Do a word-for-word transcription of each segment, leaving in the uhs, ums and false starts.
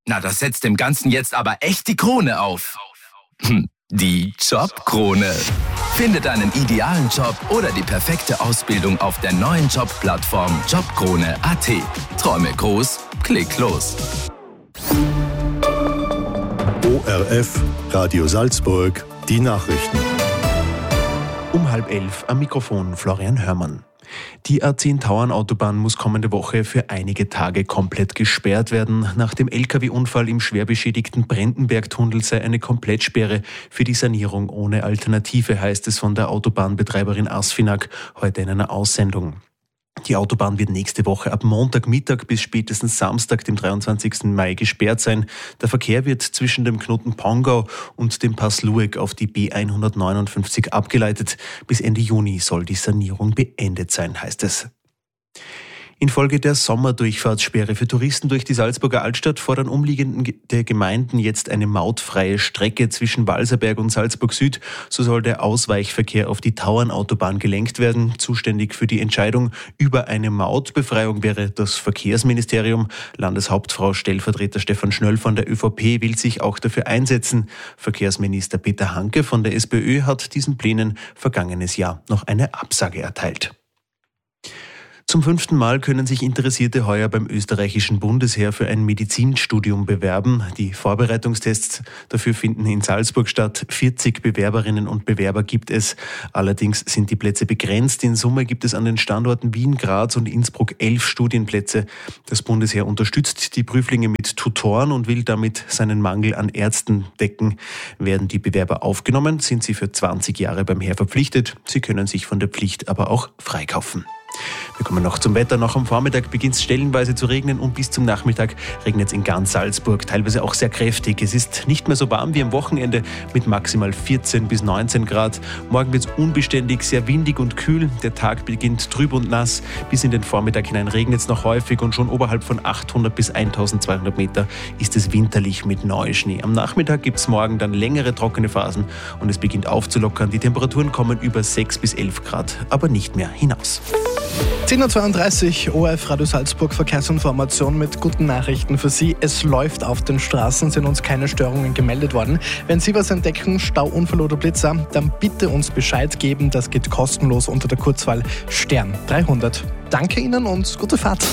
Na, das setzt dem Ganzen jetzt aber echt die Krone auf. Hm, die Jobkrone. Finde deinen idealen Job oder die perfekte Ausbildung auf der neuen Jobplattform jobkrone punkt a t. Träume groß, klick los. O R F, Radio Salzburg, die Nachrichten. Um halb elf am Mikrofon Florian Hörmann. Die A zehn Tauernautobahn muss kommende Woche für einige Tage komplett gesperrt werden. Nach dem L K W-Unfall im schwer beschädigten Brendenberg-Tunnel sei eine Komplettsperre für die Sanierung ohne Alternative, heißt es von der Autobahnbetreiberin Asfinag heute in einer Aussendung. Die Autobahn wird nächste Woche ab Montagmittag bis spätestens Samstag, dem dreiundzwanzigsten Mai, gesperrt sein. Der Verkehr wird zwischen dem Knoten Pongau und dem Pass Lueck auf die B hundertneunundfünfzig abgeleitet. Bis Ende Juni soll die Sanierung beendet sein, heißt es. Infolge der Sommerdurchfahrtssperre für Touristen durch die Salzburger Altstadt fordern umliegende Gemeinden jetzt eine mautfreie Strecke zwischen Walserberg und Salzburg Süd. So soll der Ausweichverkehr auf die Tauernautobahn gelenkt werden. Zuständig für die Entscheidung über eine Mautbefreiung wäre das Verkehrsministerium. Landeshauptfrau Stellvertreter Stefan Schnöll von der ÖVP will sich auch dafür einsetzen. Verkehrsminister Peter Hanke von der SPÖ hat diesen Plänen vergangenes Jahr noch eine Absage erteilt. Zum fünften Mal können sich Interessierte heuer beim österreichischen Bundesheer für ein Medizinstudium bewerben. Die Vorbereitungstests dafür finden in Salzburg statt. vierzig Bewerberinnen und Bewerber gibt es. Allerdings sind die Plätze begrenzt. In Summe gibt es an den Standorten Wien, Graz und Innsbruck elf Studienplätze. Das Bundesheer unterstützt die Prüflinge mit Tutoren und will damit seinen Mangel an Ärzten decken. Werden die Bewerber aufgenommen, sind sie für zwanzig Jahre beim Heer verpflichtet. Sie können sich von der Pflicht aber auch freikaufen. Wir kommen noch zum Wetter. Noch am Vormittag beginnt es stellenweise zu regnen und bis zum Nachmittag regnet es in ganz Salzburg, teilweise auch sehr kräftig. Es ist nicht mehr so warm wie am Wochenende mit maximal vierzehn bis neunzehn Grad. Morgen wird es unbeständig, sehr windig und kühl. Der Tag beginnt trüb und nass. Bis in den Vormittag hinein regnet es noch häufig und schon oberhalb von achthundert bis eintausendzweihundert Meter ist es winterlich mit Neuschnee. Am Nachmittag gibt es morgen dann längere trockene Phasen und es beginnt aufzulockern. Die Temperaturen kommen über sechs bis elf Grad, aber nicht mehr hinaus. zehn Uhr zweiunddreißig, O R F Radio Salzburg, Verkehrsinformation mit guten Nachrichten für Sie. Es läuft auf den Straßen, sind uns keine Störungen gemeldet worden. Wenn Sie was entdecken, Stauunfall oder Blitzer, dann bitte uns Bescheid geben. Das geht kostenlos unter der Kurzwahl Stern dreihundert. Danke Ihnen und gute Fahrt.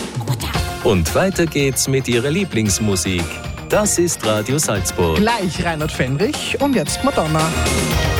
Und weiter geht's mit Ihrer Lieblingsmusik. Das ist Radio Salzburg. Gleich Reinhard Fendrich und jetzt Madonna.